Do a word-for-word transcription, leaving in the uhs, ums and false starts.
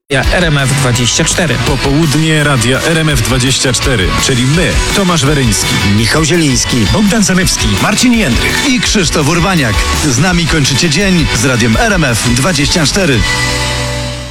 Ja R M F dwadzieścia cztery. Popołudnie Radia R M F dwadzieścia cztery, czyli my, Tomasz Weryński, Michał Zieliński, Bogdan Zalewski, Marcin Jędrych i Krzysztof Urbaniak. Z nami kończycie dzień z Radiem R M F dwadzieścia cztery.